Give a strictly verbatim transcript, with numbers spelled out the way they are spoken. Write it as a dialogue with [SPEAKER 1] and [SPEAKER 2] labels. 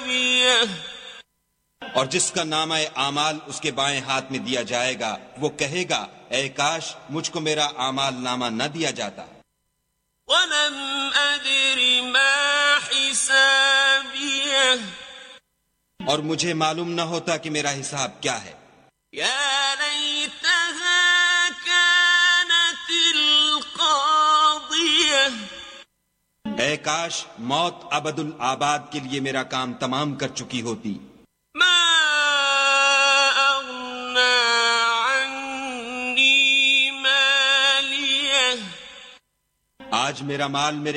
[SPEAKER 1] और जिसका नामा आमाल उसके बाएं हाथ में दिया जाएगा, वो कहेगा, ऐ काश मुझको मेरा आमाल नामा न दिया जाता।
[SPEAKER 2] वलम अदरि मा हिसाबियह,
[SPEAKER 1] और मुझे मालूम न होता कि मेरा हिसाब क्या है।
[SPEAKER 2] या लैतहा कानतिल क़ादियह,
[SPEAKER 1] ऐ काश मौत अबदुल आबाद के लिए मेरा काम तमाम कर चुकी होती।
[SPEAKER 2] मा अग़ना अन्नी मालियह,
[SPEAKER 1] आज मेरा माल मेरे